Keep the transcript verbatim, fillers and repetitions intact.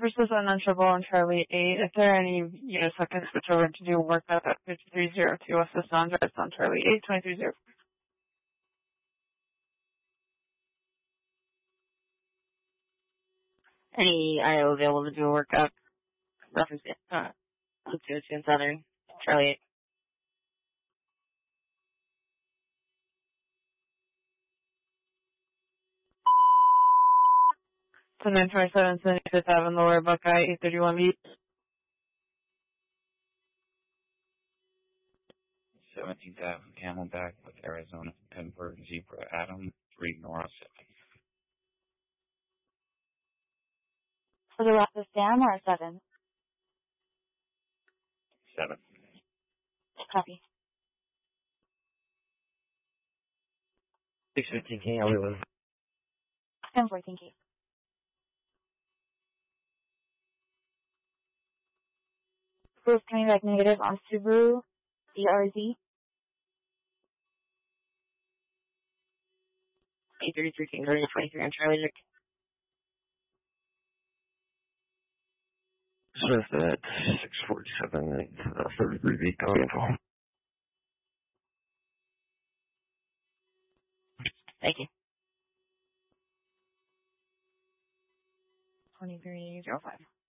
versus unanswerable on Charlie eight. If there are any units that can switch over to do work at fifty-three zero two, assist non-drives on Charlie eight, twenty-three zero. Any I O available to do a workup? Reference, uh, two two in Southern, Charlie eight. So nine twenty-seven, seventy-fifth Avenue, Lower Buckeye, eight thirty-one B. seventeenth Avenue, Camelback with Arizona, Denver, Zebra, Adam, three North. For the rest of Sam or a seven? Seven. Copy. six fifteen King Hollywood. ten fourteen K. Proof coming back negative on Subaru D R Z. eight thirty-three King Garden, twenty-three on Charlie Dick. Smith at six forty-seven, uh, thirty-three B coming home. Thank you. twenty-three zero five.